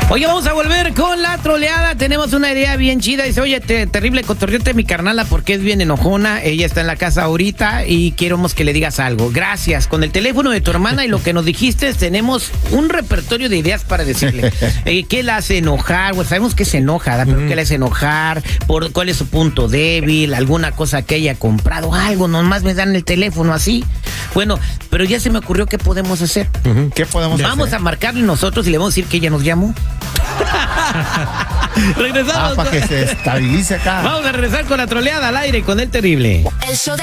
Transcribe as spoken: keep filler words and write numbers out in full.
Oye, vamos a volver con la troleada. Tenemos una idea bien chida. Dice, oye, te, terrible cotorreote mi carnala porque es bien enojona. Ella está en la casa ahorita y queremos que le digas algo. Gracias. Con el teléfono de tu hermana y lo que nos dijiste, tenemos un repertorio de ideas para decirle. Eh, ¿Qué la hace enojar? Pues sabemos que se enoja, ¿verdad? Pero mm. ¿qué la hace enojar? ¿Por cuál es su punto débil? ¿Alguna cosa que haya comprado? Algo, nomás me dan el teléfono así. Bueno, pero ya se me ocurrió qué podemos hacer. Uh-huh. ¿Qué podemos Vamos hacer? Vamos a marcarle nosotros y le vamos a decir que ella nos llamó. Regresamos. Ah, para que se estabilice acá. Vamos a regresar con la troleada al aire con el terrible. El show de